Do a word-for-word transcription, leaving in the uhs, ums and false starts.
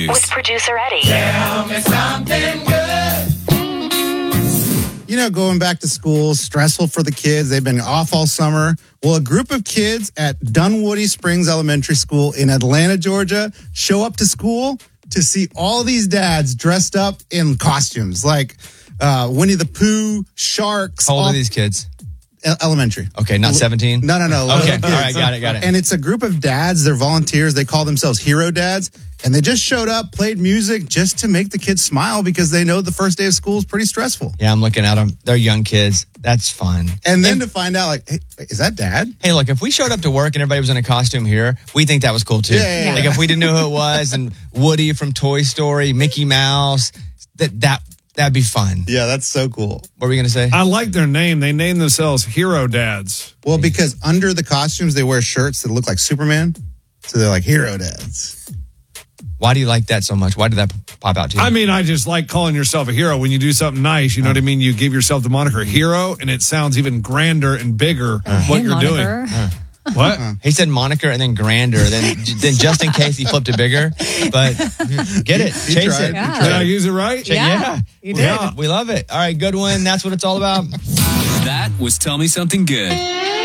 With producer Eddie. Tell me something good. You know, going back to school, stressful for the kids. They've been off all summer. Well, a group of kids at Dunwoody Springs Elementary School in Atlanta, Georgia, show up to school to see all these dads dressed up in costumes, like uh, Winnie the Pooh, sharks. How old all- are these kids? E- Elementary. Okay, not seventeen? No, no, no. Okay, little all right, kids. got it, got it. And it's a group of dads. They're volunteers. They call themselves hero dads. And they just showed up, played music just to make the kids smile because they know the first day of school is pretty stressful. Yeah, I'm looking at them. They're young kids. That's fun. And then to find out, like, hey, is that dad? Hey, look, if we showed up to work and everybody was in a costume here, we think that was cool too. Yeah, yeah, yeah. Like if we didn't know who it was and Woody from Toy Story, Mickey Mouse, that that that'd be fun. Yeah, that's so cool. What were we going to say? I like their name. They name themselves Hero Dads. Well, because under the costumes, they wear shirts that look like Superman. So they're like hero dads. Why do you like that so much? Why did that pop out to you? I mean, I just like calling yourself a hero when you do something nice. You know what I mean? You give yourself the moniker hero, and it sounds even grander and bigger what Hey, you're moniker. doing. What? He said moniker and then grander, then then just in case he flipped it bigger. But get it, He chase tried. it. Yeah. Did I use it right? Yeah, Yeah, you did. Yeah, we love it. All right, good one. That's what it's all about. That was Tell Me Something Good.